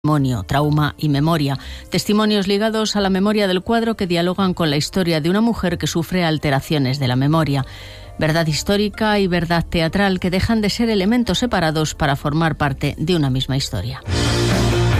Testimonio, trauma y memoria. Testimonios ligados a la memoria del cuadro que dialogan con la historia de una mujer que sufre alteraciones de la memoria. Verdad histórica y verdad teatral que dejan de ser elementos separados para formar parte de una misma historia.